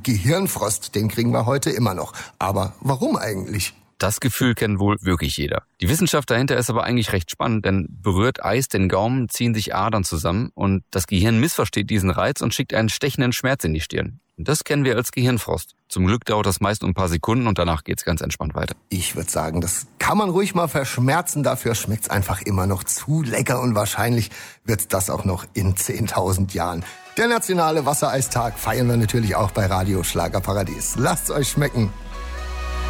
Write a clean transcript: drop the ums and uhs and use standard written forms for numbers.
den Gehirnfrost, den kriegen wir heute immer noch. Aber warum eigentlich? Das Gefühl kennt wohl wirklich jeder. Die Wissenschaft dahinter ist aber eigentlich recht spannend, denn berührt Eis den Gaumen, ziehen sich Adern zusammen und das Gehirn missversteht diesen Reiz und schickt einen stechenden Schmerz in die Stirn. Und das kennen wir als Gehirnfrost. Zum Glück dauert das meist ein paar Sekunden und danach geht's ganz entspannt weiter. Ich würde sagen, das kann man ruhig mal verschmerzen, dafür schmeckt's einfach immer noch zu lecker und wahrscheinlich wird's das auch noch in 10.000 Jahren. Der nationale Wassereistag feiern wir natürlich auch bei Radio Schlagerparadies. Lasst's euch schmecken.